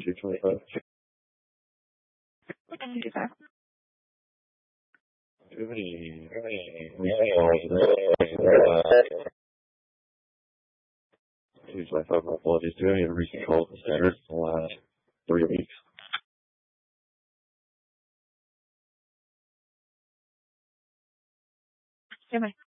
225. We can do that. Do you have any 225, my apologies. Do you have any recent calls to standards in the last 3 weeks? Goodbye.